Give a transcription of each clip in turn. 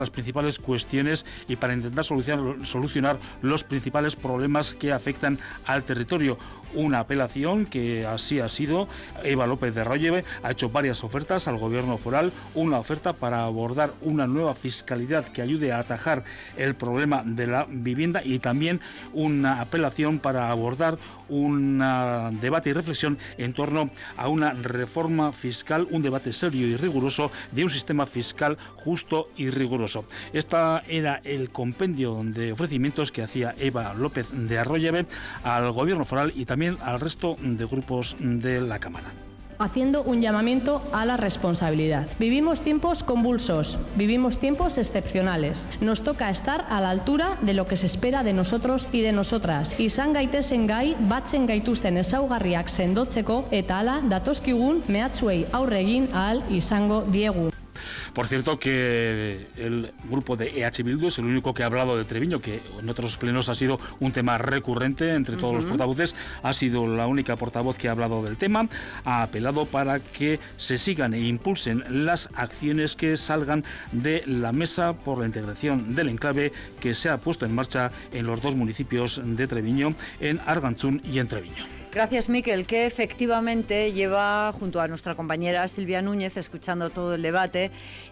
las principales cuestiones y para intentar solucionar los principales problemas que afectan al territorio. Una apelación que así ha sido. Eva López de Arroyave ha hecho varias ofertas al gobierno foral, una oferta para abordar una nueva fiscalidad que ayude a atajar el problema de la vivienda y también una apelación para abordar un debate y reflexión en torno a una reforma fiscal, un debate serio y riguroso de un sistema fiscal justo y riguroso. Este era el compendio de ofrecimientos que hacía Eva López de Arroyave al gobierno foral y también al resto de grupos de la Cámara. Haciendo un llamamiento a la responsabilidad. Vivimos tiempos convulsos, vivimos tiempos excepcionales. Nos toca estar a la altura de lo que se espera de nosotros y de nosotras. Izan gaitezen gai, batzen gaituzten ezaugarriak sendotzeko eta hala datozkigun mehatxuei aurre egin ahal izango diegu. Por cierto que el grupo de EH Bildu es el único que ha hablado de Treviño, que en otros plenos ha sido un tema recurrente entre todos los portavoces. Ha sido la única portavoz que ha hablado del tema. Ha apelado para que se sigan e impulsen las acciones que salgan de la mesa por la integración del enclave que se ha puesto en marcha en los dos municipios de Treviño, en Argantzún y en Treviño. Gracias, Miquel, que efectivamente lleva junto a nuestra compañera Silvia Núñez escuchando todo el debate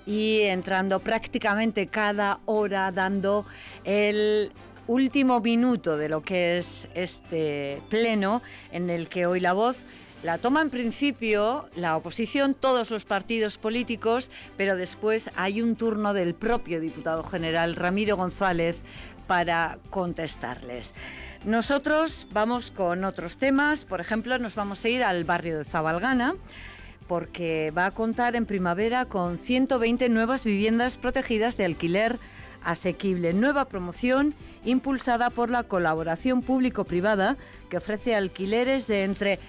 y entrando prácticamente cada hora, dando el último minuto de lo que es este pleno, en el que hoy la voz la toma en principio la oposición, todos los partidos políticos, pero después hay un turno del propio diputado general Ramiro González para contestarles. Nosotros vamos con otros temas. Por ejemplo, nos vamos a ir al barrio de Zabalgana, porque va a contar en primavera con 120 nuevas viviendas protegidas de alquiler asequible. Nueva promoción impulsada por la colaboración público-privada que ofrece alquileres de entre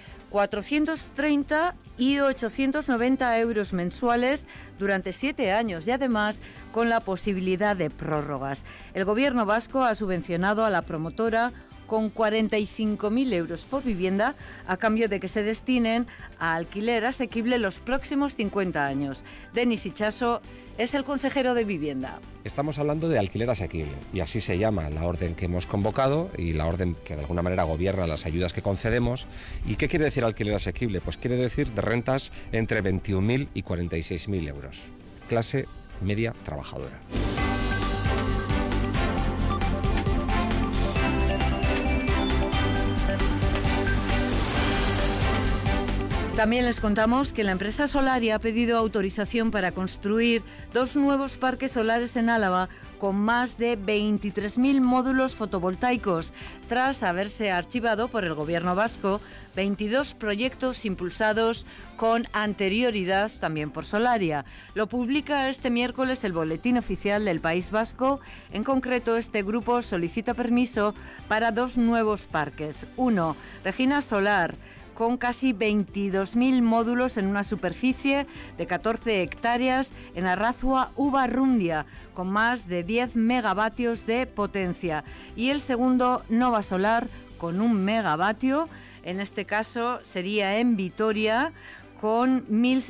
430 y 890 euros mensuales durante 7 años y además con la posibilidad de prórrogas. El gobierno vasco ha subvencionado a la promotora con 45.000 euros por vivienda a cambio de que se destinen a alquiler asequible los próximos 50 años. Denis Itxaso es el consejero de Vivienda. Estamos hablando de alquiler asequible y así se llama la orden que hemos convocado y la orden que de alguna manera gobierna las ayudas que concedemos. ¿Y qué quiere decir alquiler asequible? Pues quiere decir de rentas entre 21.000 y 46.000 euros. Clase media trabajadora. También les contamos que la empresa Solaria ha pedido autorización para construir 2 nuevos parques solares en Álava con más de 23.000 módulos fotovoltaicos, tras haberse archivado por el gobierno vasco 22 proyectos impulsados con anterioridad también por Solaria. Lo publica este miércoles el Boletín Oficial del País Vasco. En concreto, este grupo solicita permiso para 2 nuevos parques. Uno, Regina Solar, con casi 22.000 módulos en una superficie de 14 hectáreas en Arrazua Ubarrundia, con más de 10 megavatios de potencia. Y el segundo, Nova Solar, con 1 megavatio, en este caso sería en Vitoria, con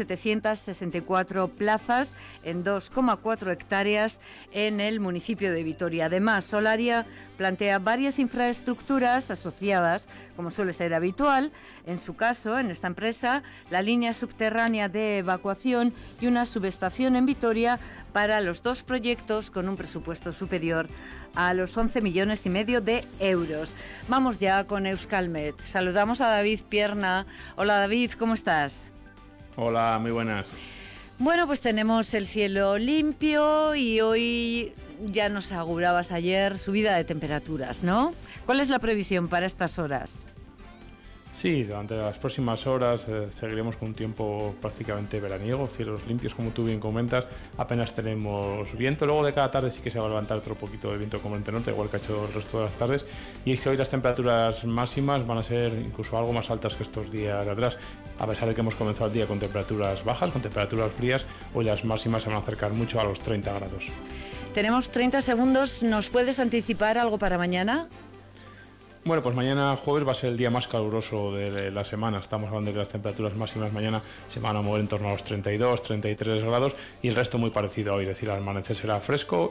1.764 plazas en 2,4 hectáreas en el municipio de Vitoria. Además, Solaria plantea varias infraestructuras asociadas, como suele ser habitual. En su caso, en esta empresa, la línea subterránea de evacuación y una subestación en Vitoria para los 2 proyectos con un presupuesto superior a los 11,5 millones de euros. Vamos ya con Euskalmet. Saludamos a David Pierna. Hola David, ¿cómo estás? Hola, muy buenas. Bueno, pues tenemos el cielo limpio y hoy ya nos augurabas ayer subida de temperaturas, ¿no? ¿Cuál es la previsión para estas horas? Sí, durante las próximas horas seguiremos con un tiempo prácticamente veraniego, cielos limpios como tú bien comentas, apenas tenemos viento. Luego de cada tarde sí que se va a levantar otro poquito de viento componente norte, igual que ha hecho el resto de las tardes, y es que hoy las temperaturas máximas van a ser incluso algo más altas que estos días de atrás. A pesar de que hemos comenzado el día con temperaturas bajas, con temperaturas frías, hoy las máximas se van a acercar mucho a los 30 grados. Tenemos 30 segundos, ¿nos puedes anticipar algo para mañana? Bueno, pues mañana jueves va a ser el día más caluroso de la semana. Estamos hablando de que las temperaturas máximas mañana se van a mover en torno a los 32, 33 grados y el resto muy parecido a hoy. Es decir, al amanecer será fresco